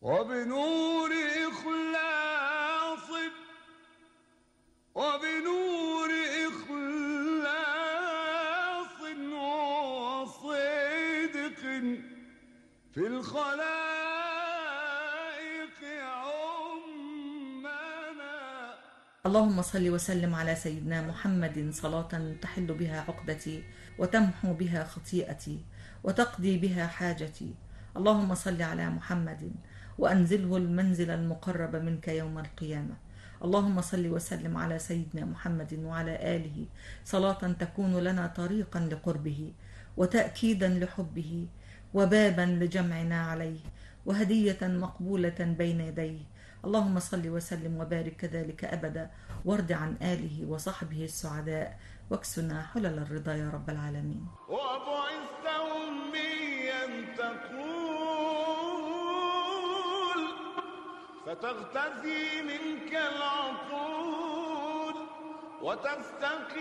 وبنور إخلاص وبنور إخلاص وصدق في الخلائق عمنا. اللهم صل وسلم على سيدنا محمد صلاة تحل بها عقدتي وتمحو بها خطيئتي وتقضي بها حاجتي. اللهم صل على محمد وأنزله المنزل المقرب منك يوم القيامة. اللهم صل وسلم على سيدنا محمد وعلى آله صلاة تكون لنا طريقا لقربه وتأكيدا لحبه وبابا لجمعنا عليه وهدية مقبولة بين يديه. اللهم صل وسلم وبارك كذلك أبدا، وارض عن آله وصحبه السعداء، واكسنا حلل الرضا يا رب العالمين. وبعثت أميا تقول فتغتثي منك العقول وتستقي